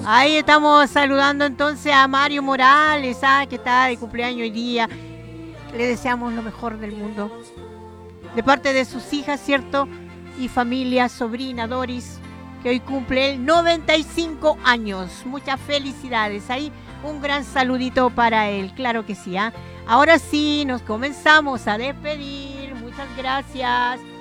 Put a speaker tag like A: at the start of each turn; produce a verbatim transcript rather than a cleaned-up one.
A: Ahí estamos saludando entonces a Mario Morales, ah, que está de cumpleaños hoy día. Le deseamos lo mejor del mundo. De parte de sus hijas, ¿cierto? Y familia, sobrina Doris, que hoy cumple él noventa y cinco años. Muchas felicidades. Ahí un gran saludito para él, claro que sí. ¿eh? Ahora sí, nos comenzamos a despedir. Muchas gracias.